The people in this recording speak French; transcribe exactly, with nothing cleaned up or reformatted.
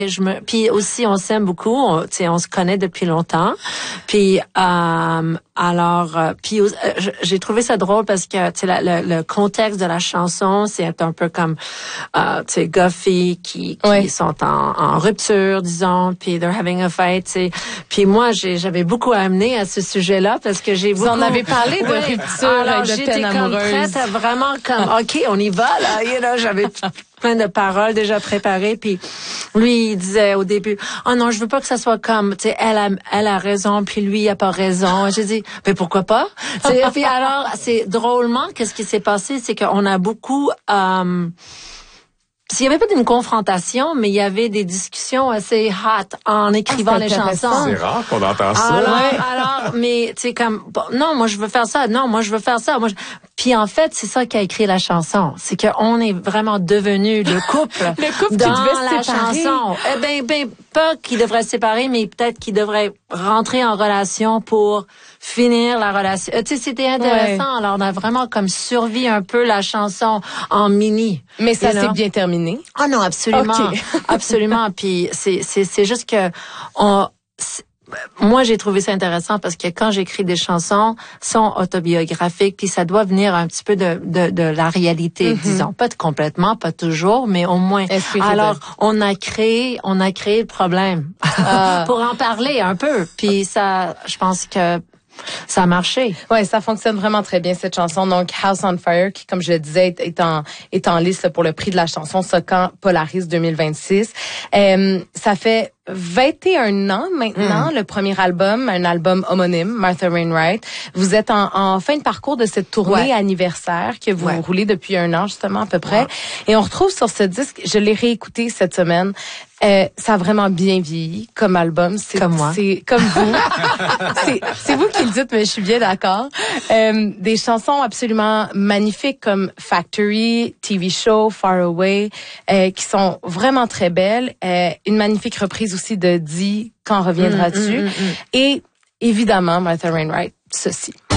Je me, puis aussi on s'aime beaucoup, on, tu sais, on se connaît depuis longtemps. Puis euh, alors, euh, puis euh, j'ai trouvé ça drôle parce que tu sais le, le contexte de la chanson, c'est un peu comme euh, tu sais Goffy qui qui oui. sont en, en rupture, disons, puis they're having a fight. Tu sais. Puis moi, j'ai, j'avais beaucoup à amener à ce sujet-là parce que j'ai Vous beaucoup. en avez parlé de ouais, rupture alors, et de j'étais peine comme amoureuse. prête à vraiment comme ok, on y va là. You know, j'avais plein de paroles déjà préparées. Puis lui, il disait au début, oh non, je veux pas que ça soit comme, tu sais, elle a, elle a raison, puis lui, il a pas raison. J'ai dit, mais pourquoi pas? T'sais, puis alors, c'est drôlement, qu'est-ce qui s'est passé, c'est qu'on a beaucoup, euh, il y avait pas d'une confrontation, mais il y avait des discussions assez hot en écrivant ah, les chansons. C'est rare qu'on entend ça. Alors, ouais. alors, mais tu sais comme bon, non, moi je veux faire ça, non, moi je veux faire ça, moi. Je... Puis en fait, c'est ça qui a écrit la chanson, c'est qu'on est vraiment devenu le couple, le couple dans qui devait la se séparer. chanson. Eh ben, ben pas qu'ils devraient se séparer, mais peut-être qu'ils devraient rentrer en relation pour finir la relation. Tu sais, c'était intéressant. Ouais. Alors on a vraiment comme survi un peu la chanson en mini. Mais ça s'est know? bien terminé. Ah non, absolument, okay. absolument. Puis c'est c'est c'est juste que on. Moi, j'ai trouvé ça intéressant parce que quand j'écris des chansons, sont autobiographiques, puis ça doit venir un petit peu de de, de la réalité, mm-hmm. disons, pas de complètement, pas toujours, mais au moins. Alors, on a créé, on a créé le problème uh. pour en parler un peu. Puis ça, je pense que ça a marché. Ouais, ça fonctionne vraiment très bien cette chanson. Donc House on Fire, qui comme je le disais est en est en liste pour le prix de la chanson Socan Polaris deux mille vingt-six. Euh, ça fait vingt et un ans maintenant, mm. le premier album, un album homonyme, Martha Wainwright. Vous êtes en, en fin de parcours de cette tournée ouais. anniversaire que vous ouais. roulez depuis un an justement à peu près. Ouais. Et on retrouve sur ce disque, je l'ai réécouté cette semaine. Euh, ça a vraiment bien vieilli comme album. C'est, comme moi. C'est comme vous. c'est, c'est vous qui le dites, mais je suis bien d'accord. Euh, des chansons absolument magnifiques comme Factory, T V Show, Far Away, euh, qui sont vraiment très belles. Euh, une magnifique reprise aussi de Di, Quand reviendras-tu? Mm, mm, mm, mm. Et évidemment, Martha Wainwright, ceci.